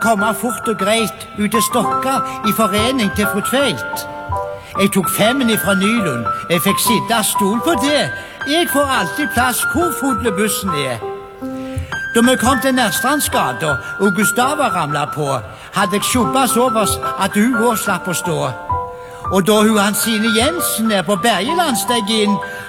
komme fort og greit ut til Stokka i forening til fru Tveit. Jeg tok 5 fra Nylund. Jeg fikk sitte stol på det. Jeg får alltid plass hvor fotlebussen er. Da vi kom til Nærstrandsgata og Gustava ramlet på, hadde jeg skjubba såpass at hun også slapp å stå. Og da hun Hansine Jensen på Bergeland steg inn,